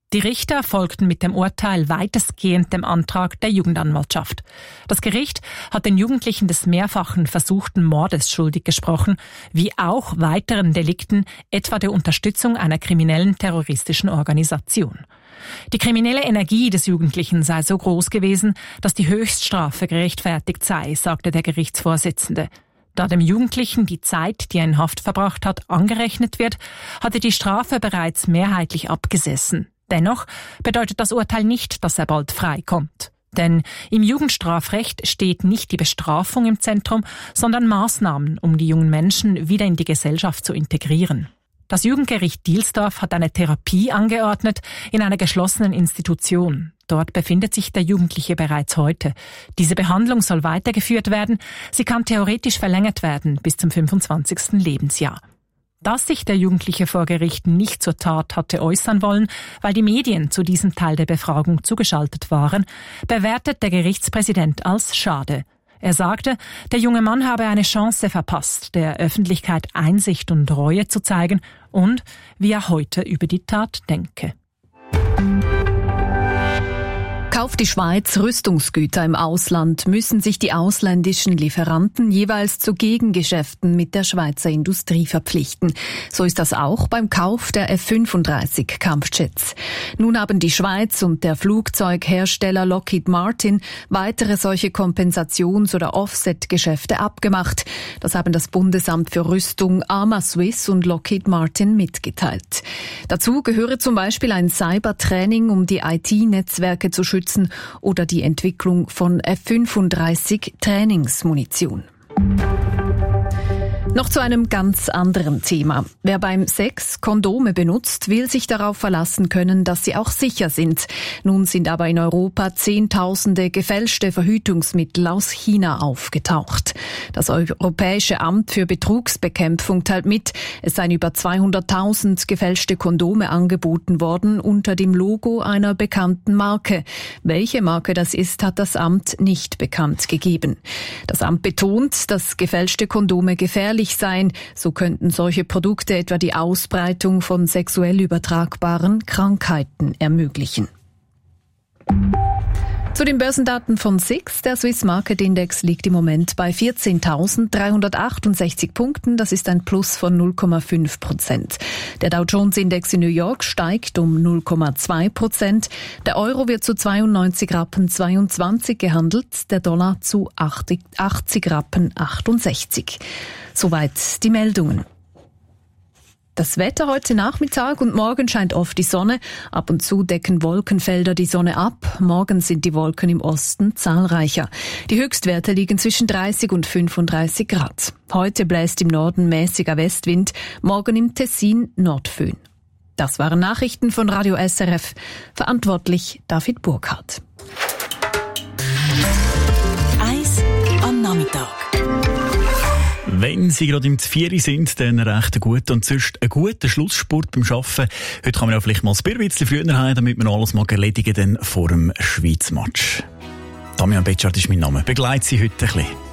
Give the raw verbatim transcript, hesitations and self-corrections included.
Die Richter folgten mit dem Urteil weitestgehend dem Antrag der Jugendanwaltschaft. Das Gericht hat den Jugendlichen des mehrfachen versuchten Mordes schuldig gesprochen, wie auch weiteren Delikten, etwa der Unterstützung einer kriminellen terroristischen Organisation. Die kriminelle Energie des Jugendlichen sei so groß gewesen, dass die Höchststrafe gerechtfertigt sei, sagte der Gerichtsvorsitzende. Da dem Jugendlichen die Zeit, die er in Haft verbracht hat, angerechnet wird, hatte die Strafe bereits mehrheitlich abgesessen. Dennoch bedeutet das Urteil nicht, dass er bald freikommt. Denn im Jugendstrafrecht steht nicht die Bestrafung im Zentrum, sondern Maßnahmen, um die jungen Menschen wieder in die Gesellschaft zu integrieren. Das Jugendgericht Dielsdorf hat eine Therapie angeordnet in einer geschlossenen Institution. Dort befindet sich der Jugendliche bereits heute. Diese Behandlung soll weitergeführt werden. Sie kann theoretisch verlängert werden bis zum fünfundzwanzigsten Lebensjahr. Dass sich der Jugendliche vor Gericht nicht zur Tat hatte äußern wollen, weil die Medien zu diesem Teil der Befragung zugeschaltet waren, bewertet der Gerichtspräsident als schade. Er sagte, der junge Mann habe eine Chance verpasst, der Öffentlichkeit Einsicht und Reue zu zeigen und wie er heute über die Tat denke. Kauft die Schweiz Rüstungsgüter im Ausland, müssen sich die ausländischen Lieferanten jeweils zu Gegengeschäften mit der Schweizer Industrie verpflichten. So ist das auch beim Kauf der F fünfunddreißig Kampfjets. Nun haben die Schweiz und der Flugzeughersteller Lockheed Martin weitere solche Kompensations- oder Offset-Geschäfte abgemacht. Das haben das Bundesamt für Rüstung, Arma Swiss und Lockheed Martin mitgeteilt. Dazu gehöre zum Beispiel ein Cybertraining, um die I T-Netzwerke zu schützen, oder die Entwicklung von F fünfunddreißig Trainingsmunition. Noch zu einem ganz anderen Thema. Wer beim Sex Kondome benutzt, will sich darauf verlassen können, dass sie auch sicher sind. Nun sind aber in Europa Zehntausende gefälschte Verhütungsmittel aus China aufgetaucht. Das Europäische Amt für Betrugsbekämpfung teilt mit, es seien über zweihunderttausend gefälschte Kondome angeboten worden unter dem Logo einer bekannten Marke. Welche Marke das ist, hat das Amt nicht bekannt gegeben. Das Amt betont, dass gefälschte Kondome gefährlich sein. So könnten solche Produkte etwa die Ausbreitung von sexuell übertragbaren Krankheiten ermöglichen. Zu den Börsendaten von S I X. Der Swiss Market Index liegt im Moment bei vierzehntausenddreihundertachtundsechzig Punkten. Das ist ein Plus von null Komma fünf Prozent. Der Dow Jones Index in New York steigt um null Komma zwei Prozent. Der Euro wird zu zweiundneunzig Rappen zweiundzwanzig gehandelt. Der Dollar zu achtzig Rappen achtundsechzig. Soweit die Meldungen. Das Wetter heute Nachmittag und morgen scheint oft die Sonne. Ab und zu decken Wolkenfelder die Sonne ab. Morgen sind die Wolken im Osten zahlreicher. Die Höchstwerte liegen zwischen dreißig und fünfunddreißig Grad. Heute bläst im Norden mäßiger Westwind, morgen im Tessin Nordföhn. Das waren Nachrichten von Radio S R F. Verantwortlich David Burkhardt. Eis am Nachmittag. Wenn Sie gerade im Zvieri sind, dann recht gut und sonst einen guten Schlussspurt beim Arbeiten. Heute kann man auch vielleicht mal ein bisschen früher heim, damit man alles mal erledigen kann vor dem Schweiz-Match. Damian Betschart ist mein Name. Begleite Sie heute ein bisschen.